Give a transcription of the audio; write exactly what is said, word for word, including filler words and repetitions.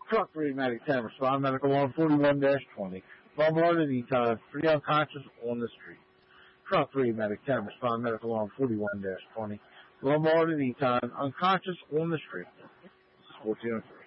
Truck three, medic ten, respond medical on forty-one dash twenty. Lumbar at Eton, three unconscious on the street. Truck three, medic ten, respond medical on forty-one dash twenty. Lumbar at Eton, unconscious on the street. This is fourteen oh three.